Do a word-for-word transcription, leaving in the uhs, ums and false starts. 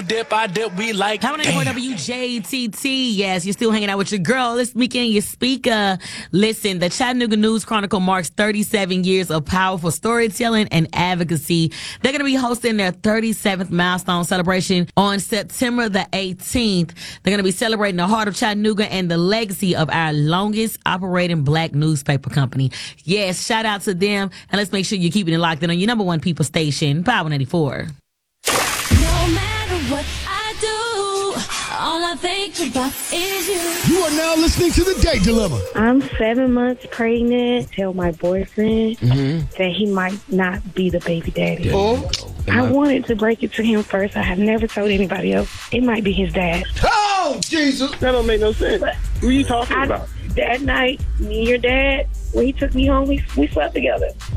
dip, I dip, we like. How many for W J T T? Yes, you're still hanging out with your girl this weekend, your speaker. Listen, the Chattanooga News Chronicle marks thirty-seven years of powerful storytelling and advocacy. They're going to be hosting their thirty-seventh milestone celebration on September the eighteenth. They're going to be celebrating the heart of Chattanooga and the legacy of our longest operating black newspaper company. Yes, shout out to them, and let's make sure you're keeping it locked in on your number one people station, Power ninety-four. No matter what I do, all I think about is you. You are now listening to The Date Dilemma. I'm seven months pregnant. Tell my boyfriend Mm-hmm. that he might not be the baby daddy. Oh, I wanted to break it to him first. I have never told anybody else. It might be his dad. oh, Jesus. That don't make no sense. Who are you talking I, about? that night, me and your dad, when he took me home, we, we slept together.